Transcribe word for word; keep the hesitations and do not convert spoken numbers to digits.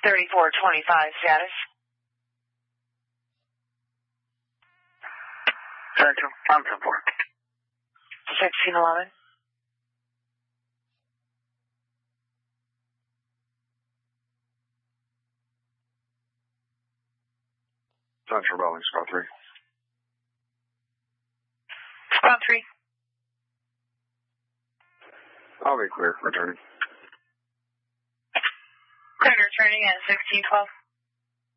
thirty-four twenty-five status. Central, I'm four. sixteen eleven. Central Valley, Squad three. Squad three. I'll be clear, returning. Clear returning at sixteen twelve.